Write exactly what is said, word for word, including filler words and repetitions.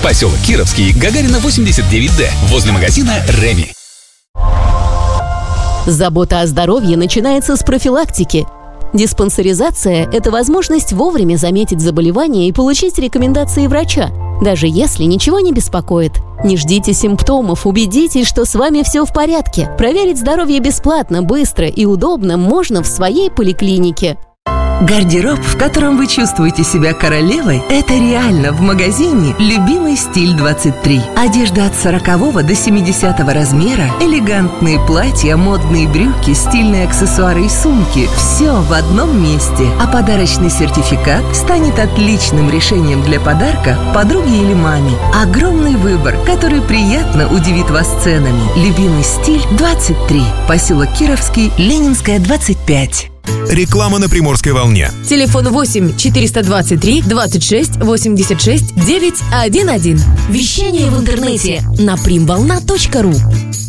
Поселок Кировский, Гагарина, восемьдесят девять дэ, возле магазина «Реми». Забота о здоровье начинается с профилактики. Диспансеризация – это возможность вовремя заметить заболевание и получить рекомендации врача, даже если ничего не беспокоит. Не ждите симптомов, убедитесь, что с вами все в порядке. Проверить здоровье бесплатно, быстро и удобно можно в своей поликлинике. Гардероб, в котором вы чувствуете себя королевой, это реально в магазине «Любимый стиль двадцать три». Одежда от сорокового до семидесятого размера, элегантные платья, модные брюки, стильные аксессуары и сумки – все в одном месте. А подарочный сертификат станет отличным решением для подарка подруге или маме. Огромный выбор, который приятно удивит вас ценами. «Любимый стиль двадцать три». Поселок Кировский, Ленинская, двадцать пять. Реклама на Приморской волне. Телефон восемь четыреста двадцать три двадцать шесть восемьдесят шесть девять один один. Вещание в интернете на примволна точка ру.